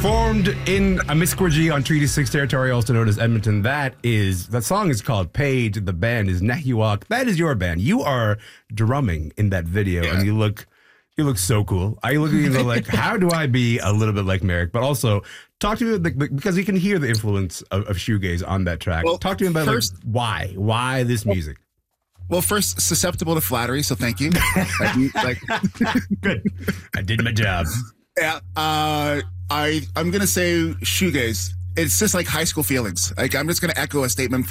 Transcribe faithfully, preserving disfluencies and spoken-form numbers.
Formed in Amisquaji on Treaty six territory, also known as Edmonton. That is, that song is called Paid. The band is Nahiwak. That is your band. You are drumming in that video, yeah. and you look, you look so cool. I look at you and go like, how do I be a little bit like Merrick? But also, talk to me about the, because you can hear the influence of, of shoegaze on that track. Well, talk to me about first, like, why, why this well, music? Well, first, susceptible to flattery, so thank you. like, like, Good. I did my job. Yeah. Uh, I, I'm going to say shoegaze. It's just like high school feelings. Like, I'm just going to echo a statement